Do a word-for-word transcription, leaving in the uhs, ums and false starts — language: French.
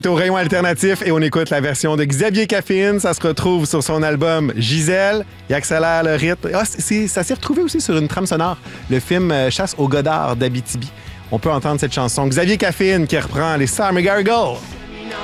Au rayon alternatif et on écoute la version de Xavier Caffine. Ça se retrouve sur son album Gisèle. Il accélère le rythme. Ah, c'est, ça s'est retrouvé aussi sur une trame sonore. Le film Chasse au Godard d'Abitibi. On peut entendre cette chanson. Xavier Caffine qui reprend les Summer Gargoyles.